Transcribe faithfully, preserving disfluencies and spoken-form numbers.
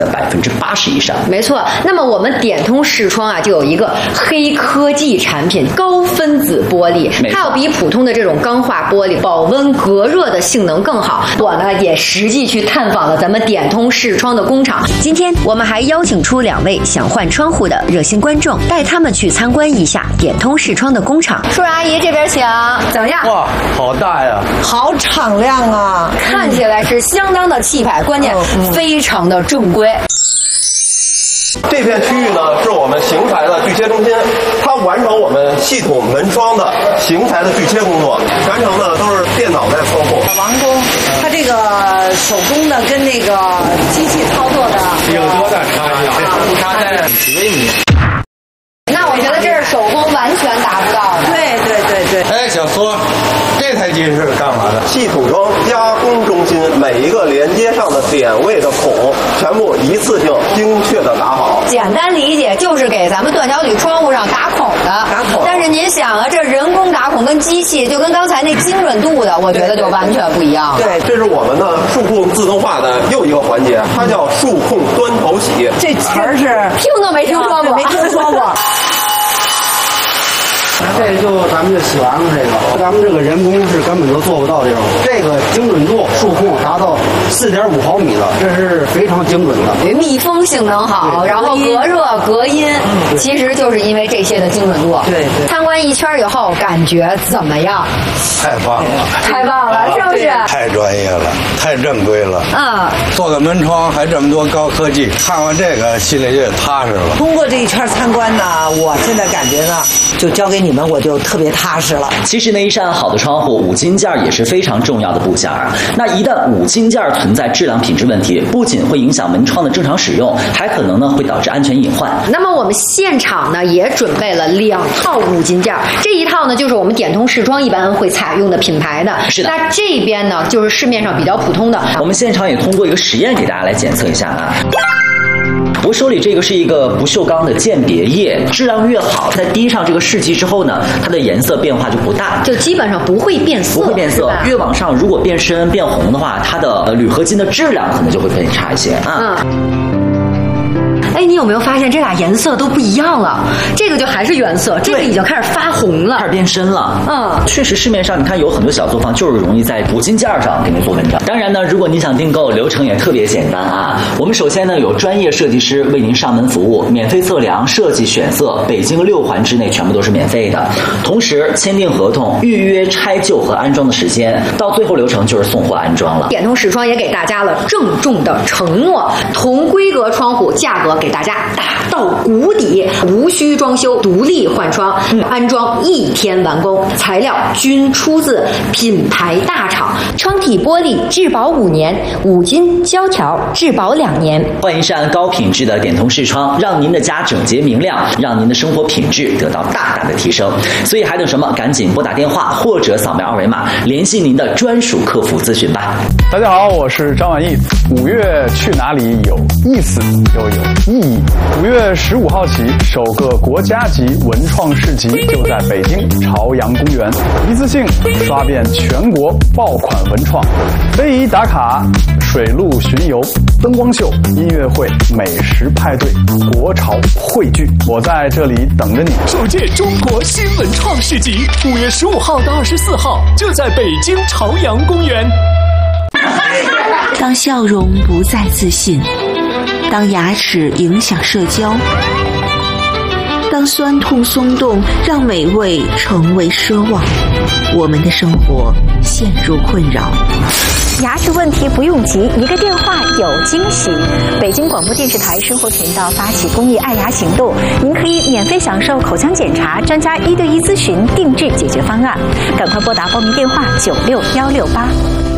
百分之八十以上。 没错，那么我们点通视窗啊，就有一个黑科技产品高分子玻璃，它要比普通的这种钢化玻璃保温隔热的性能更好。我呢也实际去探访了咱们点通视窗的工厂。今天我们还邀请出两位想换窗户的热心观众，带他们去参观一下点通视窗的工厂。叔叔阿姨这边请，怎么样？ 哇，好大呀， 好敞亮啊， 看起来是相当的气派，关键非常的正规。 这片区域呢，是我们型材的锯切中心，它完成我们系统门窗的型材的锯切工作，全程呢都是电脑在操控。 王工，他这个手工的跟那个机器操作的有多大差距？差在几微米。 那我觉得这是手工完全达不到的。 对对对对。 哎，小苏，这台机是干嘛的？ 系统窗加工中心，每一个连接上的点位的孔，全部一次性精确的打好。 简单理解就是给咱们断桥铝窗户上打孔的。 打孔。 但是您想啊，这人工打孔跟机器，就跟刚才那精准度的，我觉得就完全不一样了。 对， 这是我们的数控自动化的又一个环节，它叫数控端头洗。 这词儿是听都没听说过， 没听说过。 这就咱们就洗完了，这个咱们这个人工是根本就做不到这种，这个精准度数控达到四点五毫米了，这是非常精准的。 密封性能好，然后隔热隔音，嗯、其实就是因为这些的精准度。 对对。 参观一圈以后，感觉怎么样？ 太棒了， 太棒了，是不是？ 太专业了，太正规了。 嗯。 做个门窗还这么多高科技，看完这个心里就踏实了。 通过这一圈参观呢，我现在感觉呢，就交给你们，我就特别踏实了。 其实呢，一扇好的窗户，五金件也是非常重要的部件啊。那一旦五金件存在质量品质问题，不仅会影响门窗的正常使用，还可能呢会导致安全隐患。那么我们现场呢也准备了两套五金件，这一套呢就是我们点通视窗一般会采用的品牌的。是的。那这边呢就是市面上比较普通的。 我们现场也通过一个实验给大家来检测一下啊。我手里这个是一个不锈钢的鉴别液，质量越好，在滴上这个试剂之后呢，它的颜色变化就不大， 就基本上不会变色， 不会变色。越往上，如果变深变红的话，它的铝合金的质量可能就会更差一些啊。嗯。 哎，你有没有发现这俩颜色都不一样了？这个就还是原色，这个已经开始发红了， 开始变深了。 嗯， 确实市面上你看有很多小作坊就是容易在五金件上给您做文章。当然呢，如果您想订购，流程也特别简单啊。我们首先呢有专业设计师为您上门服务，免费测量、设计、选色，北京六环之内全部都是免费的。同时签订合同、预约拆旧和安装的时间，到最后流程就是送货安装了。 点通视窗也给大家了郑重的承诺，同规格窗户价格给大家打到谷底，无需装修，独立换窗，嗯、安装一天完工，材料均出自品牌大厂，窗体玻璃质保五年，五金胶条质保两年。 换一扇高品质的点通视窗，让您的家整洁明亮，让您的生活品质得到大大的提升。所以还等什么？赶紧拨打电话或者扫描二维码，联系您的专属客服咨询吧。 大家好，我是张晚意。五月去哪里有意思又有意义。五月十五号起，首个国家级文创市集就在北京朝阳公园，一次性刷遍全国爆款文创，非遗打卡、水陆巡游、灯光秀、音乐会、美食派对、国潮汇聚，我在这里等着你。 首届中国新文创市集，五月十五号到二十四号，就在北京朝阳公园。 当笑容不再自信，当牙齿影响社交，当酸痛松动让美味成为奢望，我们的生活陷入困扰。 牙齿问题不用急，一个电话有惊喜。北京广播电视台生活频道发起公益爱牙行动，您可以免费享受口腔检查、专家一对一咨询、定制解决方案。赶快拨打报名电话九六幺六八。